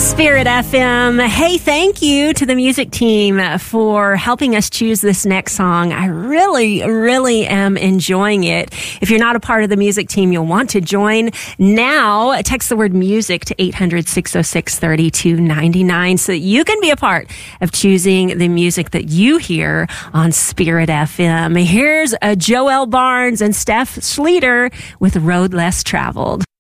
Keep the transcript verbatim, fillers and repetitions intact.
Spirit F M. Hey, thank you to the music team for helping us choose this next song. I really, really am enjoying it. If you're not a part of the music team, you'll want to join now. Text the word music to eight hundred, six oh six, three two nine nine so that you can be a part of choosing the music that you hear on Spirit F M. Here's uh, Joel Barnes and Steph Schleter with Road Less Traveled.